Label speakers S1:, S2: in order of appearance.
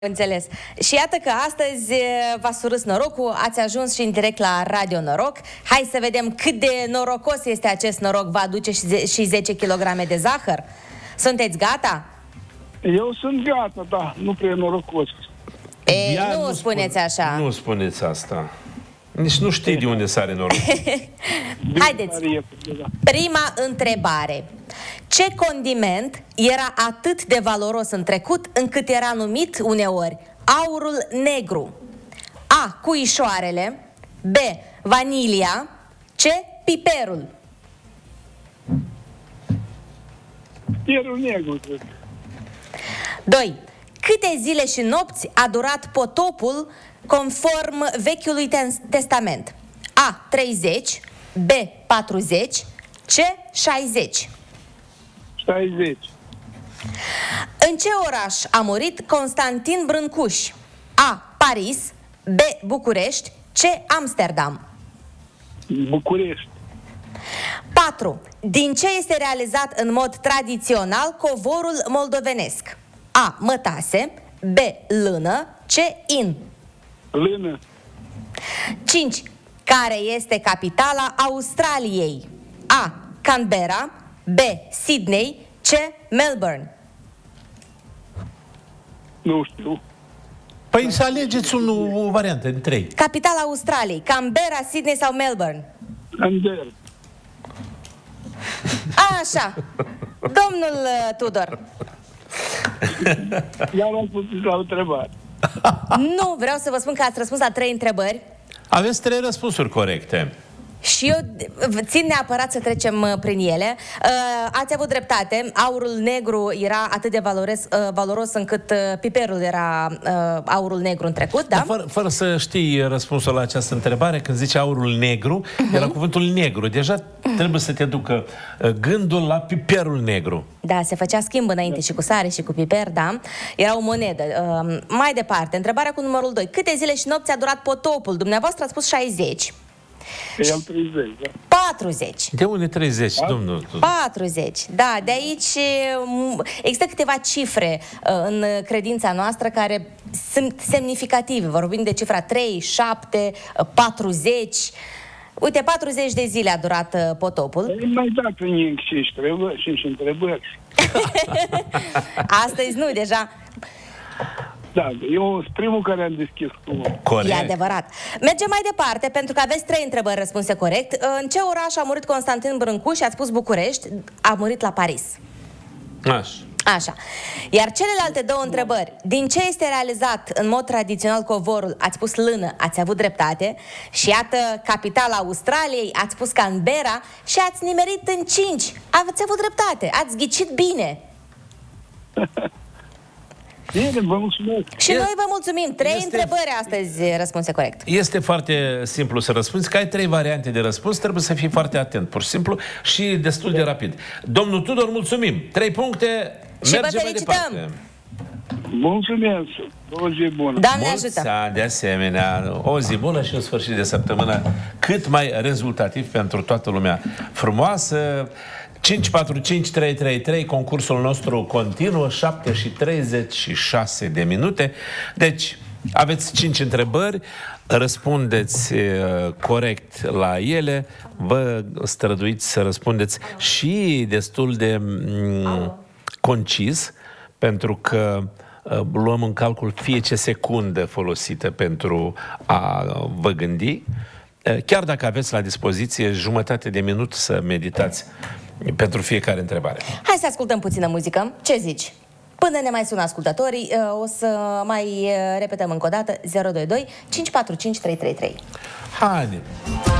S1: Înțeles. Și iată că astăzi v-a surâs norocul, ați ajuns și în direct la Radio Noroc. Hai să vedem cât de norocos este acest noroc. Va aduce și 10 kg de zahăr. Sunteți gata?
S2: Eu sunt gata, da, nu prea norocos.
S1: Nu spuneți așa.
S3: Nu spuneți asta. Nici nu știi de unde sare noroc.
S1: Haideți. Prima întrebare. Ce condiment era atât de valoros în trecut încât era numit uneori aurul negru? A. Cuișoarele. B. Vanilia. C. Piperul.
S2: Piperul negru, cred.
S1: 2. Câte zile și nopți a durat potopul conform Vechiului Testament? A. 30. B. 40. C. 60.
S2: 60.
S1: În ce oraș a murit Constantin Brâncuș? A. Paris. B. București. C. Amsterdam.
S2: București.
S1: 4. Din ce este realizat în mod tradițional covorul moldovenesc? A. Mătase. B. Lână. C. In.
S2: Lână.
S1: 5. Care este capitala Australiei? A. Canberra. B. Sydney. C. Melbourne.
S2: Nu știu.
S3: Păi să alegeți o variantă din 3.
S1: Capitala Australiei, Canberra, Sydney sau Melbourne?
S2: Canberra.
S1: Așa. Domnul Tudor.
S2: Iar am pus la o întrebare.
S1: Nu, vreau să vă spun că ați răspuns la 3 întrebări.
S3: Aveți 3 răspunsuri corecte.
S1: Și eu țin neapărat să trecem prin ele. Ați avut dreptate. Aurul negru era atât de valoros încât piperul era aurul negru în trecut, da?
S3: Fără să știi răspunsul la această întrebare, când zice aurul negru, de la cuvântul negru, deja trebuie să te ducă gândul la piperul negru.
S1: Da, se făcea schimb înainte și cu sare și cu piper, da? Era o monedă. Mai departe, întrebarea cu numărul 2. Câte zile și nopți a durat potopul? Dumneavoastră ați spus 60.
S2: El 30, da.
S1: 40.
S3: De unde 30, domnul?
S1: 40, da, de aici există câteva cifre în credința noastră care sunt semnificative. Vorbim de cifra 3, 7, 40. Uite, 40 de zile a durat potopul.
S2: Mai dat în 5 întrebări.
S1: Astăzi nu, deja.
S2: Da, eu sunt primul care am deschis cu...
S3: Corect.
S1: E adevărat. Mergem mai departe, pentru că aveți 3 întrebări răspunse corect. În ce oraș a murit Constantin Brâncuș? Ați spus București, a murit la Paris. Așa. Iar celelalte 2 întrebări. Din ce este realizat în mod tradițional covorul? Ați spus lână, ați avut dreptate. Și iată, capitala Australiei, ați spus Canberra și ați nimerit în 5. Ați avut dreptate, ați ghicit bine.
S2: Bine, vă mulțumesc.
S1: Și noi vă mulțumim. 3 întrebări astăzi răspunse corect.
S3: Este foarte simplu să răspunzi, că ai 3 variante de răspuns, trebuie să fii foarte atent, pur și simplu, și destul de rapid. Domnul Tudor, mulțumim. 3 puncte,
S1: și
S3: mergem
S1: vă felicităm.
S3: mai departe.
S2: Mulțumesc. O zi bună.
S1: Doamne
S3: Mulți
S1: ajută.
S3: ani, de asemenea, o zi bună și un sfârșit de săptămână cât mai rezultativ pentru toată lumea frumoasă. 545-333, concursul nostru continuă, 7 și 36 de minute. Deci, aveți 5 întrebări, răspundeți corect la ele, vă străduiți să răspundeți și destul de concis, pentru că luăm în calcul fiecare secundă folosită pentru a vă gândi. Chiar dacă aveți la dispoziție jumătate de minut să meditați pentru fiecare întrebare.
S1: Hai să ascultăm puțină muzică. Ce zici? Până ne mai sună ascultătorii, o să mai repetăm încă o dată 022 545 333.
S3: Haide!